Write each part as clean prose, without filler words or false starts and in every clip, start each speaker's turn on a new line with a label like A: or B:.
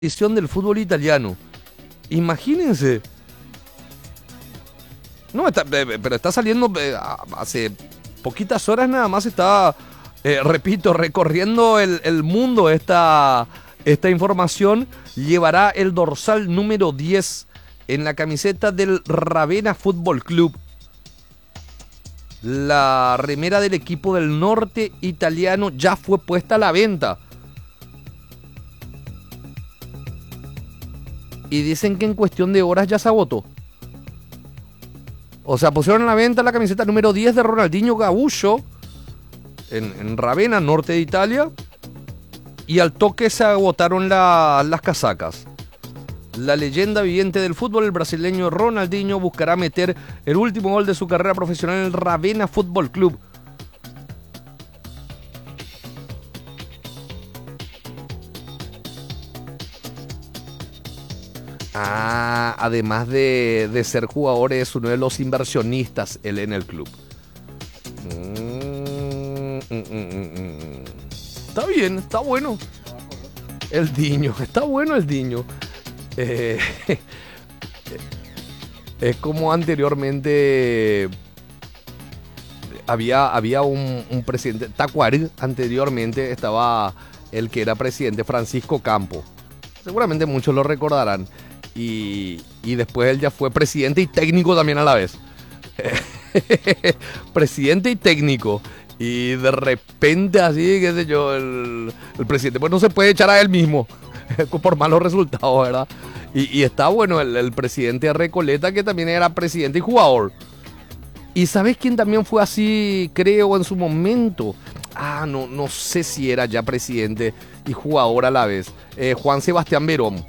A: edición del fútbol italiano. Imagínense. No, pero está saliendo hace poquitas horas nada más. Está, repito, recorriendo el mundo esta información. Llevará el dorsal número 10 en la camiseta del Ravenna Fútbol Club. La remera del equipo del norte italiano ya fue puesta a la venta. Y dicen que en cuestión de horas ya se agotó. O sea, pusieron a la venta la camiseta número 10 de Ronaldinho Gaúcho en Ravenna, norte de Italia. Y al toque se agotaron las casacas. La leyenda viviente del fútbol, el brasileño Ronaldinho, buscará meter el último gol de su carrera profesional en el Ravenna Fútbol Club. Además de ser jugador, es uno de los inversionistas él en el club. Está bien, está bueno. El Diño, está bueno el Diño. Es como anteriormente había un presidente, Tacuarí, anteriormente estaba el que era presidente, Francisco Campo. Seguramente muchos lo recordarán. Y después él ya fue presidente y técnico también a la vez. Presidente y técnico. Y de repente así, qué sé yo, el presidente pues no se puede echar a él mismo por malos resultados, ¿verdad? Y está bueno el presidente de Recoleta, que también era presidente y jugador. ¿Y sabes quién también fue así, creo, en su momento? No sé si era ya presidente y jugador a la vez. Juan Sebastián Verón.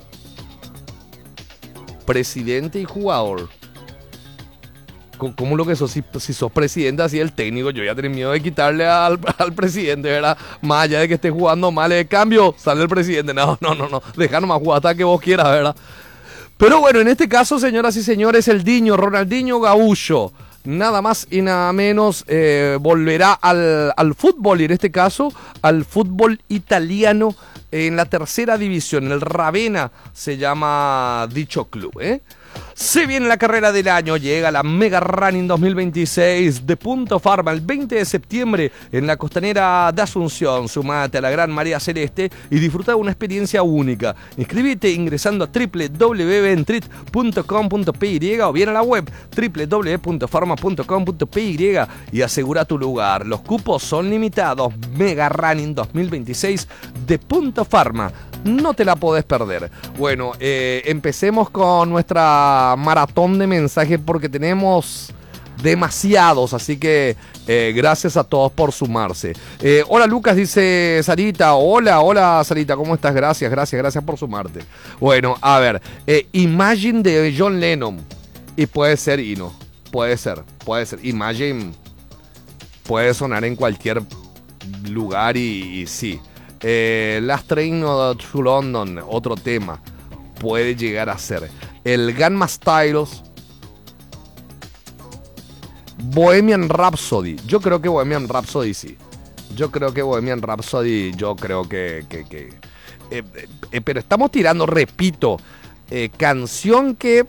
A: Presidente y jugador. ¿Cómo lo que sos? Si sos presidente, así el técnico, yo ya tenía miedo de quitarle al presidente, ¿verdad? Más allá de que esté jugando mal, de cambio, sale el presidente. No. Deja nomás jugar hasta que vos quieras, ¿verdad? Pero bueno, en este caso, señoras y señores, el Diño, Ronaldinho Gaúcho, nada más y nada menos, volverá al fútbol, y en este caso al fútbol italiano en la tercera división. El Ravenna se llama dicho club, Se viene la carrera del año, llega la Mega Running 2026 de Punto Pharma el 20 de septiembre en la costanera de Asunción. Sumate a la Gran Marea Celeste y disfruta de una experiencia única. Inscríbete ingresando a www.entrit.com.py o bien a la web www.pharma.com.py y asegura tu lugar. Los cupos son limitados. Mega Running 2026 de Punto Pharma. No te la podés perder. Bueno, empecemos con nuestra maratón de mensajes porque tenemos demasiados, así que gracias a todos por sumarse. Hola Lucas, dice Sarita. Hola Sarita, ¿cómo estás? Gracias por sumarte. Bueno, a ver, Imagine de John Lennon. Y puede ser Hino, puede ser. Imagine puede sonar en cualquier lugar y sí. Last Train to London, otro tema, puede llegar a ser. El Gamma Styles, Bohemian Rhapsody. Yo creo que Bohemian Rhapsody sí. Pero estamos tirando, repito, canción que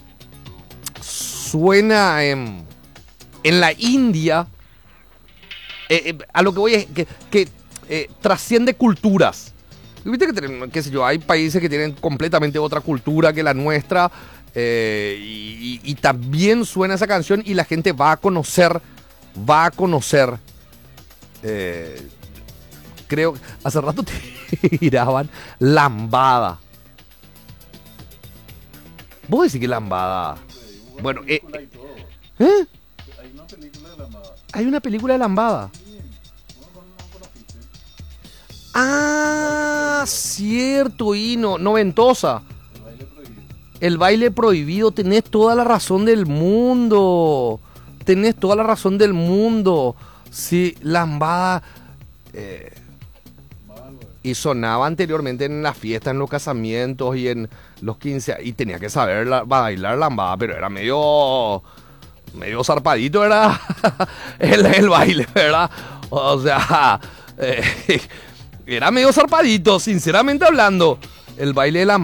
A: suena en la India. A lo que voy es que trasciende culturas. Viste que, qué sé yo, hay países que tienen completamente otra cultura que la nuestra, y también suena esa canción y la gente va a conocer, creo, hace rato tiraban Lambada. ¿Vos decís que Lambada? Bueno,
B: Hay una película de Lambada.
A: Hay una película de Lambada. Cierto, Hino, noventosa. El baile prohibido, tenés toda la razón del mundo. Sí, Lambada. Y sonaba anteriormente en las fiestas, en los casamientos y en los 15. Y tenía que saber bailar Lambada, pero era medio zarpadito, ¿verdad? el baile, ¿verdad? O sea, era medio zarpadito, sinceramente hablando. el baile de la